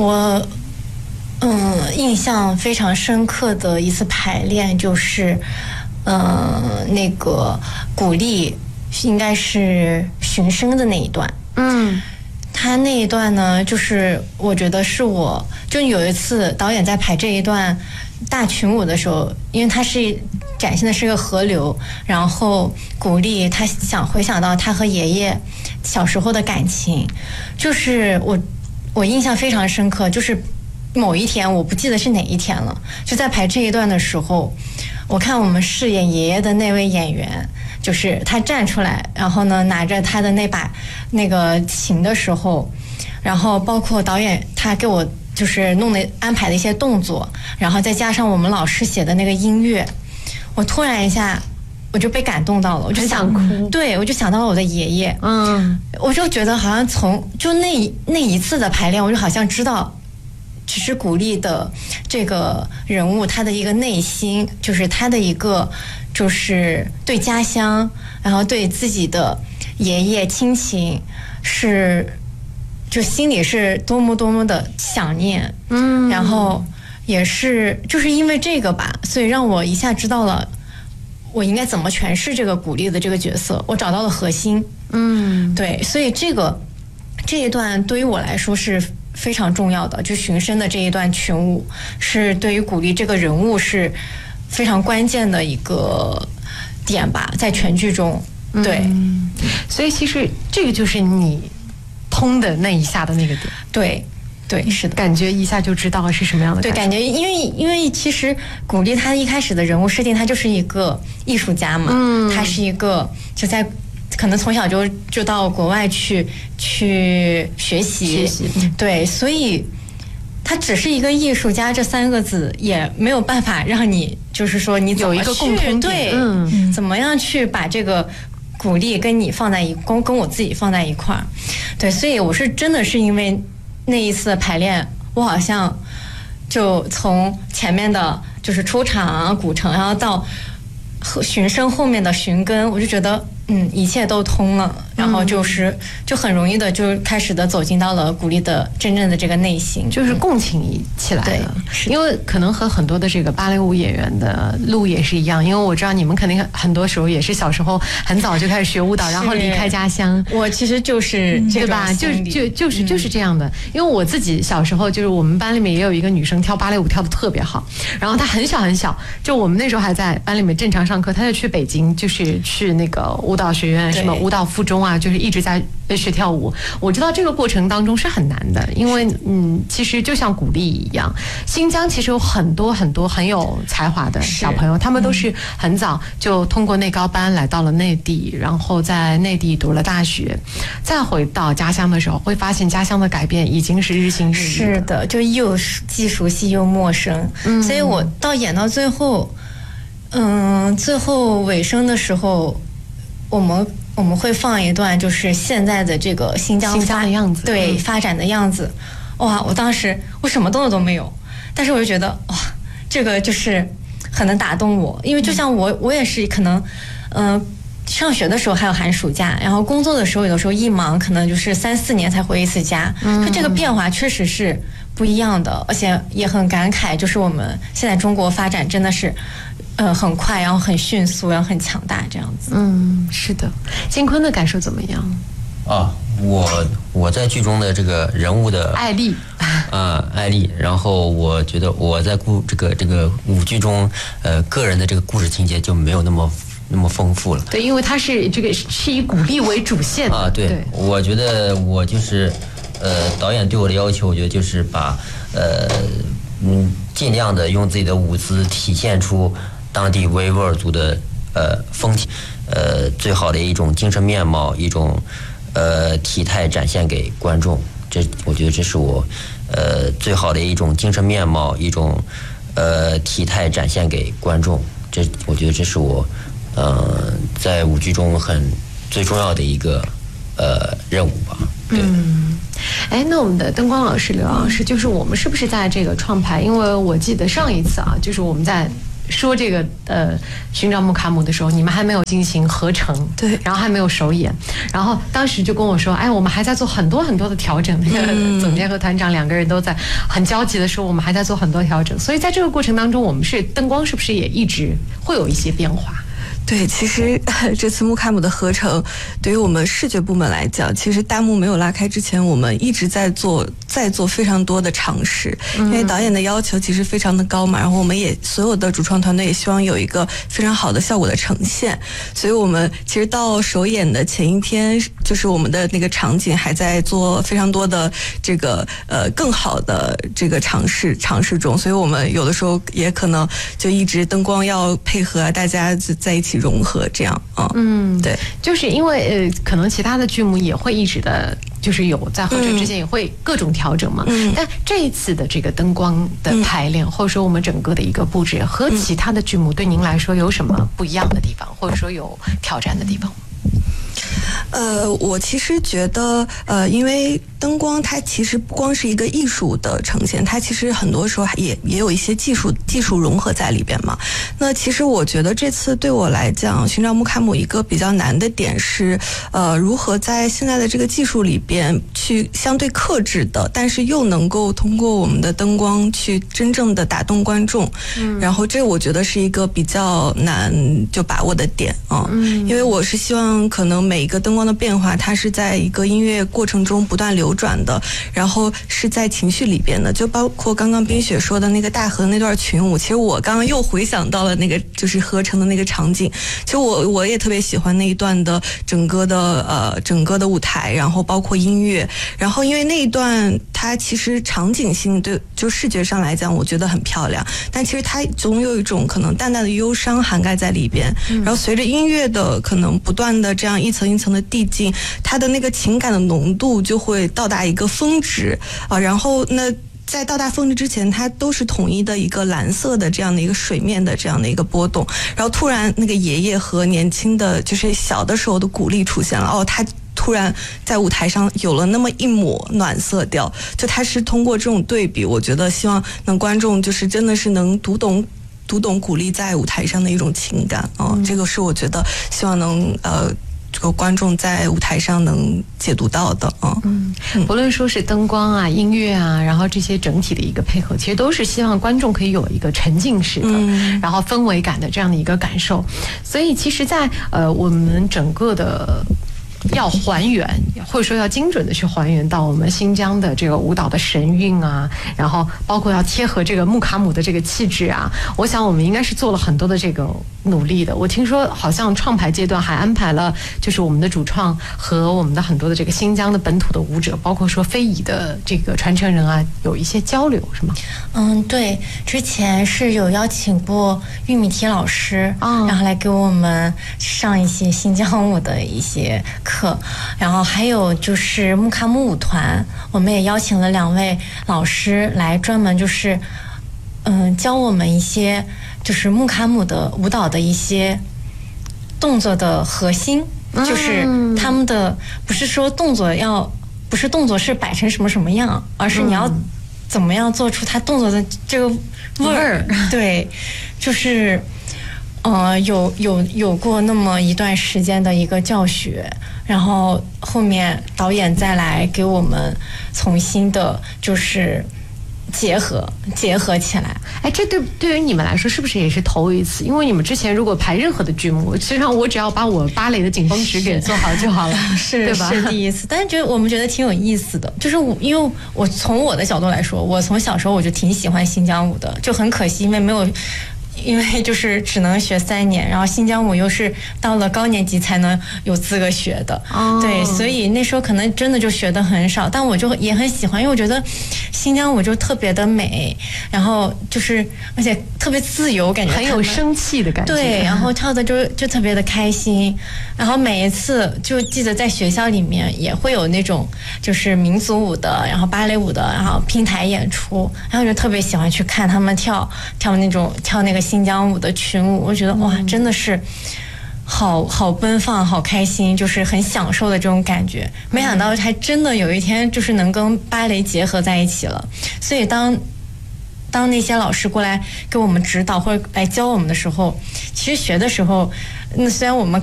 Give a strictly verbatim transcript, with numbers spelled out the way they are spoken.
我嗯印象非常深刻的一次排练就是，嗯那个古力应该是寻声的那一段，嗯。他那一段呢，就是我觉得是我，就有一次导演在排这一段大群舞的时候，因为他是展现的是个河流，然后古力他想回想到他和爷爷小时候的感情，就是我我印象非常深刻，就是某一天我不记得是哪一天了，就在排这一段的时候，我看我们饰演爷爷的那位演员。就是他站出来，然后呢拿着他的那把那个琴的时候，然后包括导演他给我就是弄的安排的一些动作，然后再加上我们老师写的那个音乐，我突然一下我就被感动到了，我就想哭，对，我就想到了我的爷爷，嗯，我就觉得好像从就那那一次的排练，我就好像知道。只是鼓励的这个人物，他的一个内心，就是他的一个，就是对家乡，然后对自己的爷爷亲情，是就心里是多么多么的想念，嗯，然后也是就是因为这个吧，所以让我一下知道了我应该怎么诠释这个鼓励的这个角色，我找到了核心，嗯，对，所以这个这一段对于我来说是。非常重要的，就寻声的这一段群舞，是对于鼓励这个人物是非常关键的一个点吧，在全剧中，对，嗯、 所以其实这个就是你通的那一下的那个点， 对，对，是的， 感觉一下就知道是什么样的感觉。对，感觉因为因为其实鼓励他一开始的人物设定，他就是一个艺术家嘛，嗯，他是一个就在。可能从小就就到国外去去学习，学习对，所以他只是一个艺术家这三个字也没有办法让你就是说你有一个共同点， 对，嗯，怎么样去把这个鼓励跟你放在一跟跟我自己放在一块儿，对，所以我是真的是因为那一次的排练，我好像就从前面的就是出场古城，然后到寻声后面的寻根，我就觉得。嗯，一切都通了，然后就是就很容易的就开始的走进到了鼓励的真正的这个内心， 就是共情起来了。因为可能和很多的这个芭蕾舞演员的路也是一样，因为我知道你们肯定很多时候也是小时候很早就开始学舞蹈，然后离开家乡。 我其实就是对吧？就就就是就是这样的。因为我自己小时候就是我们班里面也有一个女生跳芭蕾舞跳得特别好，然后她很小很小，就我们那时候还在班里面正常上课，她就去北京，就是去那个舞蹈学院什么舞蹈附中啊，就是一直在学跳舞。我知道这个过程当中是很难的，因为嗯，其实就像鼓励一样，新疆其实有很多很多很有才华的小朋友，他们都是很早就通过内高班来到了内地，然后在内地读了大学，再回到家乡的时候，会发现家乡的改变已经是日新月异。 是的，就又既熟悉又陌生。嗯，所以我到演到最后，嗯，最后尾声的时候。我们我们会放一段，就是现在的这个新疆新疆的样子， 对、嗯、发展的样子。哇，我当时我什么动作都没有，但是我就觉得哇，这个就是很能打动我，因为就像我我也是可能，嗯、呃，上学的时候还有寒暑假，然后工作的时候有的时候一忙，可能就是三四年才回一次家，嗯，就这个变化确实是不一样的，而且也很感慨，就是我们现在中国发展真的是。呃，很快，然后很迅速，然后很强大，这样子。 嗯，是的。金坤的感受怎么样？ 啊，我我在剧中的这个人物的艾丽啊，艾丽。然后我觉得我在故这个这个舞剧中，呃，个人的这个故事情节就没有那么那么丰富了。 对，因为它是这个是以鼓励为主线的啊。对，对我觉得我就是呃，导演对我的要求，我觉得就是把呃嗯，尽量的用自己的舞姿体现出。当地维吾尔族的呃风情，呃最好的一种精神面貌，一种呃体态展现给观众。这我觉得这是我呃最好的一种精神面貌，一种呃体态展现给观众。这我觉得这是我呃在舞剧中很最重要的一个呃任务吧。对。 嗯，哎，那我们的灯光老师刘老师，就是我们是不是在这个创排？因为我记得上一次啊，就是我们在。 说这个呃寻找穆卡姆的时候，你们还没有进行合成， 对， 然后还没有首演，然后当时就跟我说，哎，我们还在做很多很多的调整。那个总监和团长两个人都在很焦急的说，我们还在做很多调整。所以在这个过程当中，我们是灯光是不是也一直会有一些变化？ 对，其实这次穆卡姆的合成，对于我们视觉部门来讲，其实大幕没有拉开之前，我们一直在做，在做非常多的尝试。因为导演的要求其实非常的高嘛，然后我们也所有的主创团队也希望有一个非常好的效果的呈现，所以我们其实到首演的前一天，就是我们的那个场景还在做非常多的这个呃更好的这个尝试尝试中，所以我们有的时候也可能就一直灯光要配合大家在一起融合这样啊， 嗯， 对， 就是因为呃，可能其他的剧目也会一直的，就是有在合成之前也会各种调整嘛。嗯，但这一次的这个灯光的排练，嗯、或者说我们整个的一个布置和其他的剧目对您来说有什么不一样的地方，或者说有挑战的地方？ 呃，我其实觉得，呃，因为灯光它其实不光是一个艺术的呈现，它其实很多时候也也有一些技术技术融合在里边嘛。那其实我觉得这次对我来讲，寻找穆卡姆一个比较难的点是，呃，如何在现在的这个技术里边去相对克制的，但是又能够通过我们的灯光去真正的打动观众。嗯，然后这我觉得是一个比较难就把握的点啊。嗯，因为我是希望可能每一个灯光的变化，它是在一个音乐过程中不断流转的，然后是在情绪里边的，就包括刚刚冰雪说的那个大河那段群舞，其实我刚刚又回想到了那个就是合成的那个场景，其实我我也特别喜欢那一段的整个的呃整个的舞台，然后包括音乐，然后因为那一段它其实场景性对就视觉上来讲我觉得很漂亮，但其实它总有一种可能淡淡的忧伤涵盖在里边，然后随着音乐的可能不断的这样一层一层的递进，它的那个情感的浓度就会到达一个峰值啊，然后那在到达峰值之前，它都是统一的一个蓝色的这样的一个水面的这样的一个波动，然后突然那个爷爷和年轻的就是小的时候的古力出现了，哦，他突然在舞台上有了那么一抹暖色调，就他是通过这种对比，我觉得希望能观众就是真的是能读懂读懂古力在舞台上的一种情感啊、嗯，这个是我觉得希望能呃。这个观众在舞台上能解读到的啊， 嗯，不论说是灯光啊、音乐啊，然后这些整体的一个配合，其实都是希望观众可以有一个沉浸式的，嗯、然后氛围感的这样的一个感受。所以，其实在，在呃我们整个的。要还原，或者说要精准的去还原到我们新疆的这个舞蹈的神韵啊，然后包括要贴合这个穆卡姆的这个气质啊，我想我们应该是做了很多的这个努力的。我听说好像创排阶段还安排了，就是我们的主创和我们的很多的这个新疆的本土的舞者，包括说非遗的这个传承人啊，有一些交流，是吗？ 嗯，对，之前是有邀请过玉米提老师， 哦、 然后来给我们上一些新疆舞的一些课，然后还有就是穆卡姆舞团，我们也邀请了两位老师来专门就是嗯教我们一些就是穆卡姆的舞蹈的一些动作的核心，嗯、就是他们的不是说动作要不是动作是摆成什么什么样，而是你要怎么样做出他动作的这个味儿，对，就是呃有有有过那么一段时间的一个教学，然后后面导演再来给我们重新的就是结合结合起来。 哎，这对对于你们来说是不是也是头一次？因为你们之前如果排任何的剧目，实际上我只要把我芭蕾的紧绷直给做好就好了， 是对吧？ 是第一次，但是觉得我们觉得挺有意思的。就是我，因为我从我的角度来说，我从小时候我就挺喜欢新疆舞的，就很可惜因为没有。因为就是只能学三年，然后新疆舞又是到了高年级才能有资格学的，哦、对，所以那时候可能真的就学的很少，但我就也很喜欢，因为我觉得新疆舞就特别的美，然后就是而且特别自由，感觉很有生气的感觉， 对，然后跳的就就特别的开心，然后每一次就记得在学校里面也会有那种就是民族舞的，然后芭蕾舞的，然后拼台演出，然后就特别喜欢去看他们跳跳那种跳那个新疆舞的群舞，我觉得哇，真的是好好奔放，好开心，就是很享受的这种感觉。没想到还真的有一天就是能跟芭蕾结合在一起了。所以当当那些老师过来给我们指导或者来教我们的时候，其实学的时候，那虽然我们